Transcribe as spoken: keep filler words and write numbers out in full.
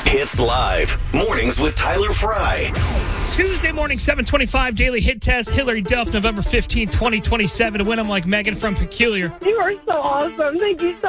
Hits Live. Mornings with Tyler Fry. Tuesday morning, seven twenty-five, Daily Hit Test. Hillary Duff, November fifteenth, twenty twenty-seven. To win, I'm like Megan from Peculiar. You are so awesome. Thank you so